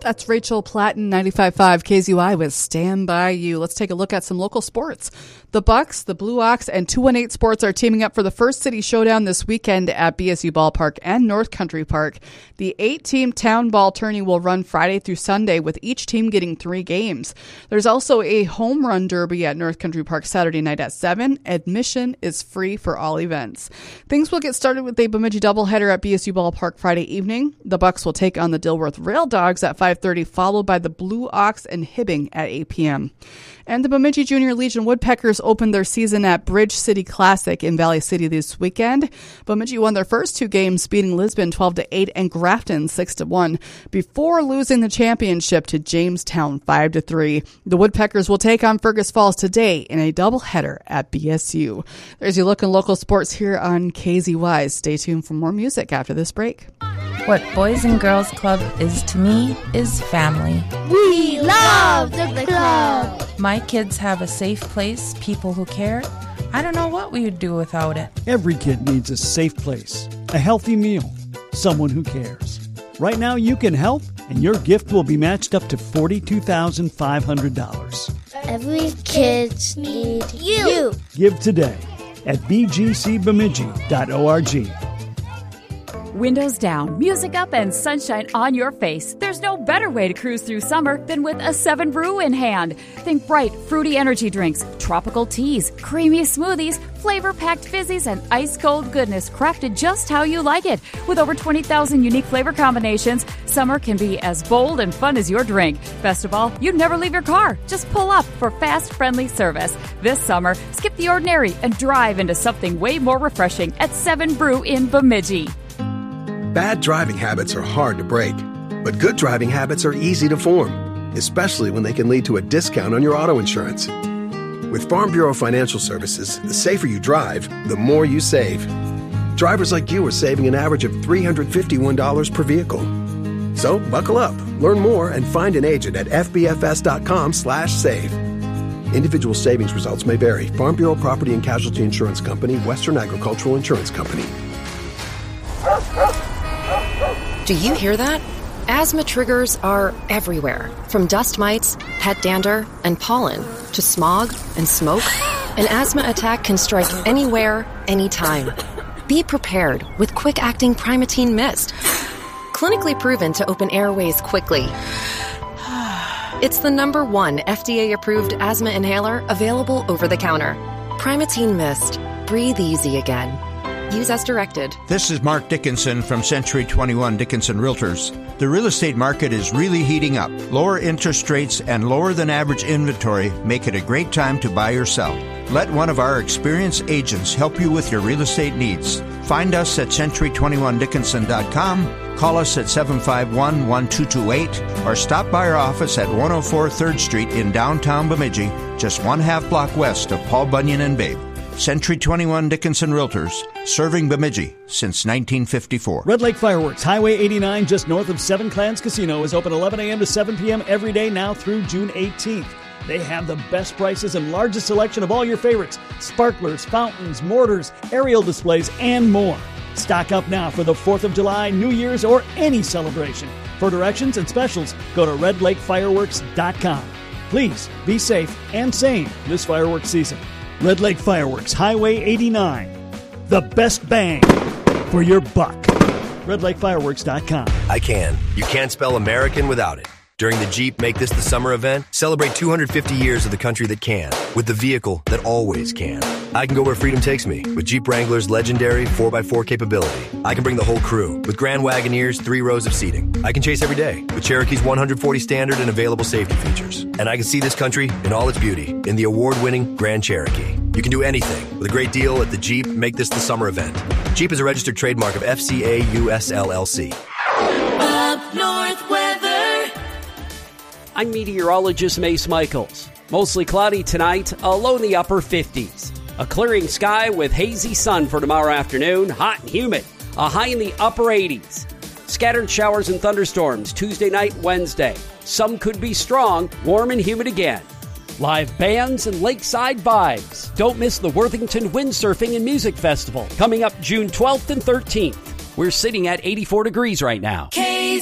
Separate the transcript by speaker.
Speaker 1: That's Rachel Platten, 95.5 KZY with Stand By You. Let's take a look at some local sports. The Bucks, the Blue Ox, and 218 Sports are teaming up for the first city showdown this weekend at BSU Ballpark and North Country Park. The 8-team town ball tourney will run Friday through Sunday, with each team getting 3 games. There's also a home run derby at North Country Park Saturday night at 7. Admission is free for all events. Things will get started with a Bemidji doubleheader at BSU Ballpark Friday evening. The Bucks will take on the Dilworth Rail Dogs at 5:30, followed by the Blue Ox and Hibbing at 8 p.m. And the Bemidji Junior Legion Woodpeckers opened their season at Bridge City Classic in Valley City this weekend. Bemidji won their first 2 games, beating Lisbon 12-8 and Grafton 6-1, before losing the championship to Jamestown 5-3. The Woodpeckers will take on Fergus Falls today in a doubleheader at BSU. There's your look in local sports here on KZY. Stay tuned for more music after this break.
Speaker 2: What Boys and Girls Club is to me is family.
Speaker 3: We love the club.
Speaker 2: My kids have a safe place, people who care. I don't know what we would do without it.
Speaker 4: Every kid needs a safe place, a healthy meal, someone who cares. Right now you can help, and your gift will be matched up to $42,500.
Speaker 3: Every kid needs you.
Speaker 4: Give today at bgcbemidji.org.
Speaker 5: Windows down, music up, and sunshine on your face. There's no better way to cruise through summer than with a 7 Brew in hand. Think bright, fruity energy drinks, tropical teas, creamy smoothies, flavor-packed fizzies, and ice-cold goodness crafted just how you like it. With over 20,000 unique flavor combinations, summer can be as bold and fun as your drink. Best of all, you never leave your car. Just pull up for fast, friendly service. This summer, skip the ordinary and drive into something way more refreshing at 7 Brew in Bemidji.
Speaker 6: Bad driving habits are hard to break, but good driving habits are easy to form, especially when they can lead to a discount on your auto insurance. With Farm Bureau Financial Services, the safer you drive, the more you save. Drivers like you are saving an average of $351 per vehicle. So buckle up, learn more, and find an agent at fbfs.com/save. Individual savings results may vary. Farm Bureau Property and Casualty Insurance Company, Western Agricultural Insurance Company.
Speaker 7: Do you hear that? Asthma triggers are everywhere, from dust mites, pet dander, and pollen, to smog and smoke. An asthma attack can strike anywhere, anytime. Be prepared with quick-acting Primatene Mist. Clinically proven to open airways quickly. It's the #1 FDA-approved asthma inhaler available over the counter. Primatene Mist. Breathe easy again. Use as directed.
Speaker 8: This is Mark Dickinson from Century 21 Dickinson Realtors. The real estate market is really heating up. Lower interest rates and lower than average inventory make it a great time to buy or sell. Let one of our experienced agents help you with your real estate needs. Find us at century21dickinson.com, call us at 751-1228, or stop by our office at 104 3rd Street in downtown Bemidji, just 1/2 block west of Paul Bunyan and Babe. Century 21 Dickinson Realtors, serving Bemidji since 1954.
Speaker 4: Red Lake Fireworks, Highway 89, just north of Seven Clans Casino, is open 11 a.m. to 7 p.m. every day now through June 18th. They have the best prices and largest selection of all your favorites: sparklers, fountains, mortars, aerial displays, and more. Stock up now for the 4th of July, New Year's, or any celebration. For directions and specials, go to redlakefireworks.com. Please be safe and sane this fireworks season. Red Lake Fireworks, Highway 89. The best bang for your buck. RedLakeFireworks.com.
Speaker 9: I can. You can't spell American without it. During the Jeep Make This the Summer event, celebrate 250 years of the country that can, with the vehicle that always can. I can go where freedom takes me with Jeep Wrangler's legendary 4x4 capability. I can bring the whole crew with Grand Wagoneer's 3 rows of seating. I can chase every day with Cherokee's 140 standard and available safety features. And I can see this country in all its beauty in the award-winning Grand Cherokee. You can do anything with a great deal at the Jeep Make This the Summer event. Jeep is a registered trademark of FCA US LLC.
Speaker 10: Up North weather. I'm meteorologist Mace Michaels. Mostly cloudy tonight, a low in the upper 50s. A clearing sky with hazy sun for tomorrow afternoon, hot and humid, a high in the upper 80s. Scattered showers and thunderstorms Tuesday night, Wednesday. Some could be strong, warm and humid again. Live bands and lakeside vibes. Don't miss the Worthington Windsurfing and Music Festival coming up June 12th and 13th. We're sitting at 84 degrees right now.